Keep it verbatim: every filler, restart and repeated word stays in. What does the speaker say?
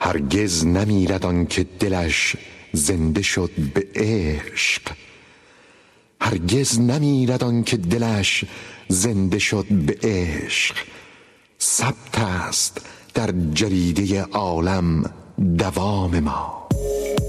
هرگز نمیرد آن که دلش زنده شد به عشق. هرگز نمیرد آن که دلش زنده شد به عشق. ثبت است در جریده عالم دوام ما.